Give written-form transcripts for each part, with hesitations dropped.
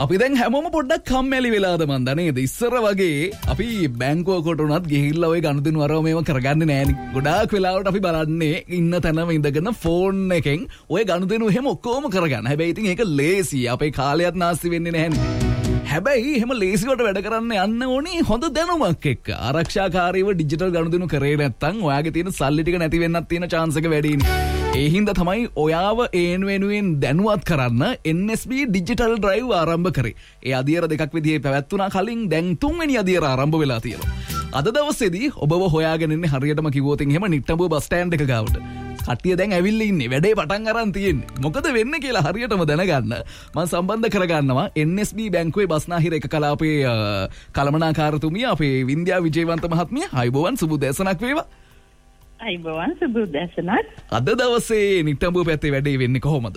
අපි දැන් හැමෝම පොඩ්ඩක් කම්මැලි වෙලාද මන්ද නේද? ඉස්සර වගේ අපි බැංකුවකට උනත් ගිහිල්ලා ඔය ගනුදෙනු අරව මේව කරගන්නේ නෑනේ. ගොඩාක් වෙලාවට අපි බලන්නේ ඉන්න තැනම ඉඳගෙන ෆෝන් එකෙන් ඔය ගනුදෙනු එහෙම ඔක්කොම කරගන්න. හැබැයි ඉතින් ඒක ලේසි. අපේ කාලයත් නාස්ති වෙන්නේ නැහැනේ. හැබැයි එහෙම ලේසියට වැඩ කරන්න යන්න ඕනේ හොඳ දැනුමක් එක්ක. ආරක්ෂාකාරීව ඩිජිටල් ගනුදෙනු කරේ නැත්නම් ඔයාගේ තියෙන සල්ලි ටික නැති වෙන්නත් තියෙන chance එක වැඩිනේ. ඒ හින්දා තමයි ඔයාව ඒන් වෙනුවෙන් දැනුවත් කරන්න NSB ඩිජිටල් ඩ්‍රයිව් ආරම්භ කරේ. ඒ අදියර දෙකක් විදිහේ පැවැත්වුණා කලින් දැන් තුන්වෙනි අදියර ආරම්භ වෙලා තියෙනවා. අද දවසේදී ඔබව හොයාගෙන ඉන්නේ හරියටම කිව්වොත් එහෙම නිට්ටඹුව බස් ස්ටෑන්ඩ් එක ගාවට. කට්ටිය දැන් ඇවිල්ලා ඉන්නේ වැඩේ පටන් අරන් තියෙන්නේ. මොකද වෙන්නේ කියලා හරියටම දැනගන්න මම සම්බන්ධ කරගන්නවා NSB බැංකුවේ බස්නාහිර එක කලාපයේ කළමනාකාරතුමිය අපේ වින්ද්‍යා විජේවන්ත මහත්මිය. ආයුබෝවන් සුබ දැසනක් වේවා. අයිබෝවන් සුබ දැසනක්. අද දවසේ නිට්ටඹුව පැත්තේ වැඩේ වෙන්නේ කොහොමද?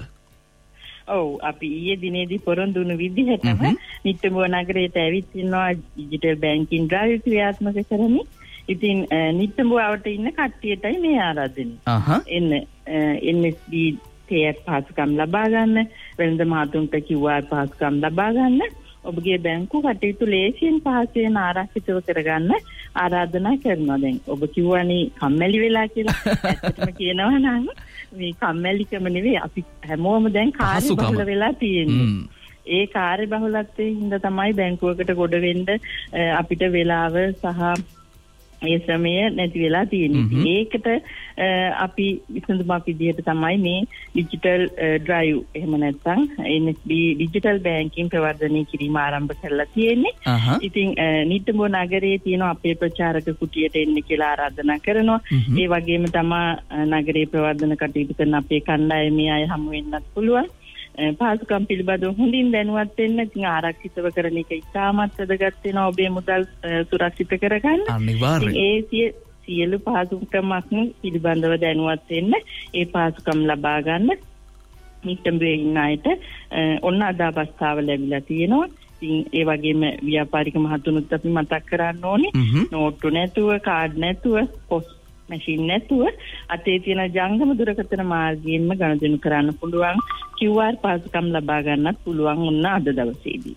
ඔව් අපි ඊයේ දිනේදී පොරොන්දු වුණු විදිහටම නිට්ටඹුව නගරයට ඇවිත් ඉන්නවා ඩිජිටල් බැංකින් ඩ්‍රයිව් ක්‍රියාත්මක කරමින්. ඉතින් නිට්ටඹුවට ඉන්න කට්ටියටයි මේ ආරාධනය. එන්න NSB තේ පාසුකම් ලබා ගන්න, වෙළඳ මහතුන්ට QR පාසුකම් ලබා ගන්න, ඔබගේ බැංකු කටයුතු ලේසියෙන් පහසුවෙන් ආරක්ෂිතව කරගන්න ආරාධනා කරනවා. දැන් ඔබ කිව්වනේ කම්මැලි වෙලා කියලා. ඇත්තටම කියනවා නම් මේ කම්මැලිකම නෙවෙයි, අපි හැමෝම දැන් කාර්ය බහුල වෙලා තියෙන්නේ. ඒ කාර්ය බහුලත්වයෙන් හින්දා තමයි බැංකුවකට ගොඩ වෙන්න අපිට වෙලාව සහ ඒ ශ්‍රමය නැති වෙලා තියෙන්නේ. ඒකට අපි විසඳුමක් විදිහට තමයි මේ ඩිජිටල් ඩ්‍රයිව් එහෙම නැත්නම් NSB ඩිජිටල් බැංකින් ප්‍රවර්ධනය කිරීම ආරම්භ කරලා තියෙන්නේ. ඉතින් නිට්ටඹුව නගරයේ තියෙන අපේ ප්‍රචාරක කුටියට එන්න කියලා ආරාධනා කරනවා. ඒ වගේම තමයි නගරයේ ප්‍රවර්ධන කටයුතු කරන අපේ කණ්ඩායමේ අය හමු වෙන්නත් පුළුවන්. පාසුකම් පිළිබඳව හොඳින් දැනුවත් වෙන්න. ඉතින් ආරක්ෂිතව කරන එක ඉතාමත් වැදගත් වෙනවා ඔබේ මුදල් සුරක්ෂිත කරගන්න. අනිවාර්යයෙන්. ඒ සියලු පාසුකම්ක් පිළිබඳව දැනුවත් වෙන්න, ඒ පාසුකම් ලබා ගන්න නිට්ටඹුවේ ඉන්න අයට ඔන්න අද අවස්ථාව ලැබිලා තියෙනවා. ඉතින් ඒ වගේම ව්‍යාපාරික මහතුනුත් අපි මතක් කරන්න ඕනේ. නෝට්ටු නැතුව, කාඩ් නැතුව, පොස් මැෂින් නැතුව අතේ තියෙන ජංගම දුරකථන මාර්ගයෙන්ම ගනුදෙනු කරන්න පුළුවන්. QR පාසුකම් ලබා ගන්නත් පුළුවන් වුණා අද දවසේදී.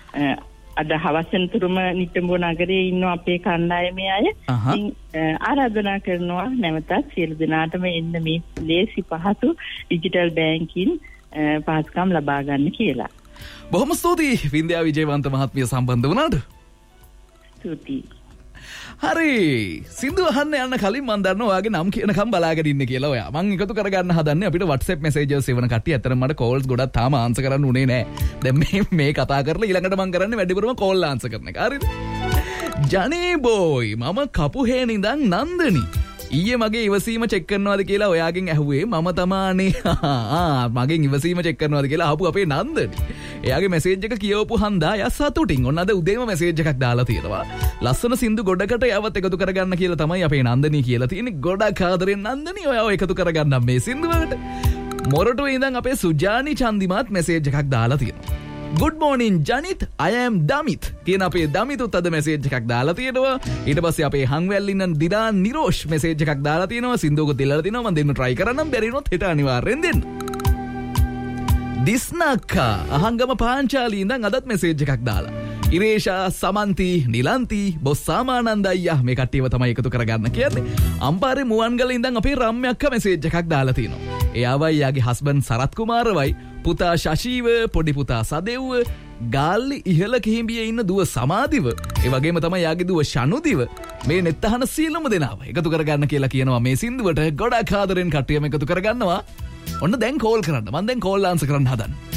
අද හවසෙන්තුරුම නිට්ටඹුව නගරයේ ඉන්න අපේ කණ්ඩායමේ අය ආරාධනා කරනවා නැවතත් සියලු දෙනාටම එන්න මේ ලේසි පහසු ඩිජිටල් බැංකින් පාසුකම් ලබා ගන්න කියලා. බොහොම ස්තුතියි වින්ද්‍යා විජේවන්ත මහත්මිය සම්බන්ධ වුණාට. ස්තුතියි. හරි සින්දු අහන්න යන්න කලින් මම දන්නවා ඔයාගේ නම් කියනකම් බලාගෙන ඉන්නේ කියලා. ඔයා මම එකතු කරගන්න හදන්නේ අපිට WhatsApp messages එවන කට්ටිය. අතරම මට calls ගොඩක් තාම answer කරන්න උනේ නැහැ. දැන් මේ කතා කරලා ඊළඟට මම කරන්නේ වැඩිපුරම call answer කරන එක. හරිද? ජනේ බෝයි මම කපුහේන ඉඳන් නන්දනි. ඊයේ මගේ ඉවසීම චෙක් කරනවාද කියලා ඔයාගෙන් ඇහුවේ මම තමානේ. මගෙන් ඉවසීම චෙක් කරනවාද කියලා අහපු අපේ නන්දනි. එයාගේ මැසේජ් එක කියවපු හන්දා එයා සතුටින් ඔන්න අද උදේම මැසේජ් එකක් දාලා තියෙනවා. ලස්සන සින්දු ගොඩකට යවත් එකතු කරගන්න කියලා තමයි අපේ නන්දනී කියලා තියෙන්නේ. ගොඩක් ආදරෙන් නන්දනී ඔයාව එකතු කරගන්නම් මේ සින්දුවකට. මොරටුවේ ඉඳන් අපේ සුජානි චන්දිමාත් මැසේජ් එකක් දාලා තියෙනවා. Good morning Janit, I am Damit කියන අපේ දමිතුත් අද මැසේජ් එකක් දාලා තියෙනවා. ඊට පස්සේ අපේ හංවැල් ඉන්න දිනා නිරෝෂ් මැසේජ් එකක් දාලා තියෙනවා. සින්දුවක දෙල්ලලා තියෙනවා. මම දෙන්න try කරන්නම්. බැරි වුණොත් හෙට අනිවාර්යෙන් දෙන්න. දිස්නක්කා අහංගම පාංචාලී ඉඳන් අදත් මැසේජ් එකක් දාලා. ඉරේෂා, සමන්ති, නිලන්ති, බොස් සාමානන්ද අයියා මේ කට්ටියව තමයි එකතු කරගන්න කියන්නේ. අම්පාරේ මුවන්ගල ඉඳන් අපේ රම්‍යක්ක මැසේජ් එකක් දාලා තිනවා. එයාවයි යාගේ හස්බන්ඩ් සරත් කුමාරවයි පුතා ශශීව, පොඩි පුතා සදෙව්ව, ගාල්ලි ඉහළ කිහිඹියේ ඉන්න දුව සමාධිව, ඒ වගේම තමයි යාගේ දුව ශනුදිව මේ නෙත් අහන සියලුම දෙනාව එකතු කරගන්න කියලා කියනවා. මේ සින්දුවට ගොඩක් ආදරෙන් කට්ටියම එකතු කරගන්නවා. ඔන්න දැන් කෝල් කරන්න. මම දැන් කෝල් ආන්සර් කරන්න හදන්නේ.